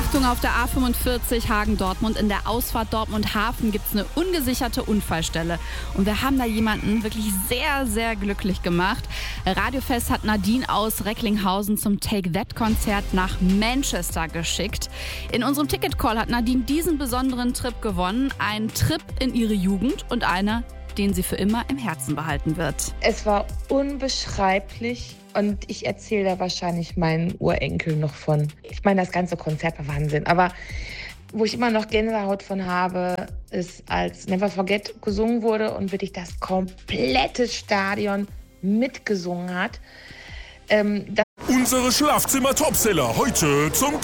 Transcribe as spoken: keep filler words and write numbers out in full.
Achtung, auf der A fünfundvierzig Hagen-Dortmund in der Ausfahrt Dortmund-Hafen gibt es eine ungesicherte Unfallstelle. Und wir haben da jemanden wirklich sehr, sehr glücklich gemacht. Radiofest hat Nadine aus Recklinghausen zum Take-That-Konzert nach Manchester geschickt. In unserem Ticket-Call hat Nadine diesen besonderen Trip gewonnen. Ein Trip in ihre Jugend und einer, den sie für immer im Herzen behalten wird. Es war unbeschreiblich. Und ich erzähle da wahrscheinlich meinen Urenkel noch von. Ich meine, das ganze Konzert war Wahnsinn. Aber wo ich immer noch Gänsehaut von habe, ist, als Never Forget gesungen wurde und wirklich das komplette Stadion mitgesungen hat. Ähm, Unsere Schlafzimmer-Topseller heute zum